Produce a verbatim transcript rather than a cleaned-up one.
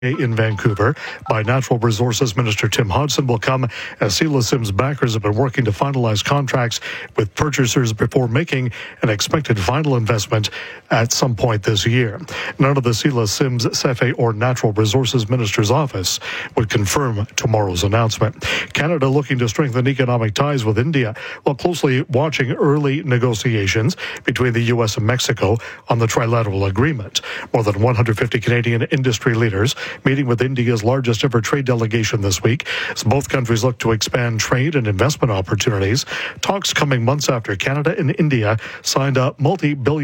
in Vancouver by Natural Resources Minister Tim Hodson will come as Sela Sims backers have been working to finalize contracts with purchasers before making an expected final investment at some point this year. None of the Sela Sims, Cefe or Natural Resources Minister's office would confirm tomorrow's announcement. Canada looking to strengthen economic ties with India while closely watching early negotiations between the U S and Mexico on the trilateral agreement. More than one hundred fifty Canadian industry leaders meeting with India's largest ever trade delegation this week as both countries look to expand trade and investment opportunities. Talks coming months after Canada and India signed a multi-billion